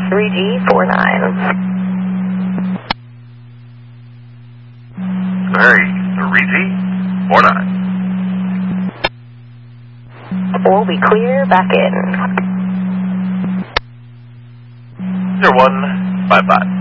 3G49. Hey, 3G49. We'll be clear back in. 0155.